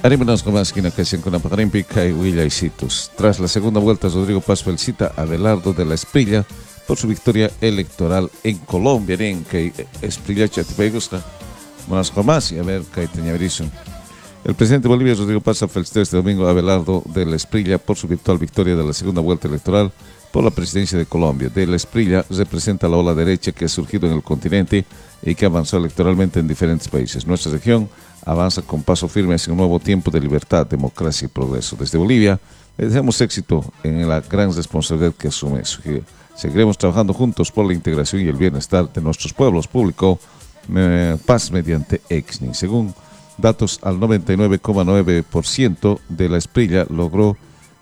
Arímenos con más esquina que se encuentra Pagarimpica y Huillaicitos. Tras la segunda vuelta, Rodrigo Paz felicita a Abelardo de la Esprilla por su victoria electoral en Colombia. En que Esprilla Chatipa gusta. Buenas con más y a ver qué tenía Brison. El presidente de Bolivia, Rodrigo Paz, felicitó este domingo a Abelardo de la Esprilla por su virtual victoria de la segunda vuelta electoral por la presidencia de Colombia. De la Esprilla representa la ola derecha que ha surgido en el continente y que avanzó electoralmente en diferentes países. Nuestra región avanza con paso firme hacia un nuevo tiempo de libertad, democracia y progreso. Desde Bolivia le deseamos éxito en la gran responsabilidad que asume. Seguiremos trabajando juntos por la integración y el bienestar de nuestros pueblos. Publicó Paz mediante Exni. Según datos, al 99,9% de la Esprilla logró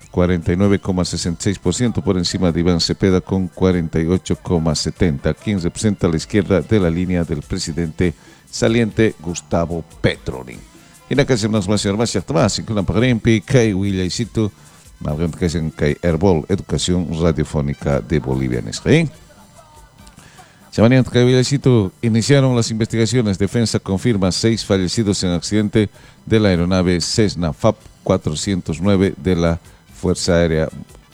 49,66% por encima de Iván Cepeda con 48,70%, quien representa a la izquierda de la línea del presidente saliente Gustavo Petro. Y la casa más Tomás, en una Pagarimpi, Kay Huillaicitos, malgrado que sean Kay Herbol, Educación Radiofónica de Bolivia en Israel. Semana Kay Huillaicitos, iniciaron las investigaciones. Defensa confirma 6 fallecidos en accidente de la aeronave Cessna FAP 409 de la Fuerza Aérea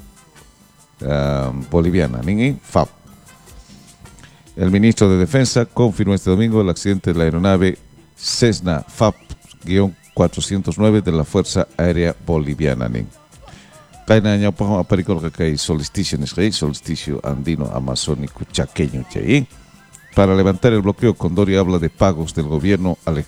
Boliviana, FAP. El ministro de Defensa confirmó este domingo el accidente de la aeronave Cessna FAP-409 de la Fuerza Aérea Boliviana. Solsticio andino amazónico chaqueño. Para levantar el bloqueo, Condori habla de pagos del gobierno al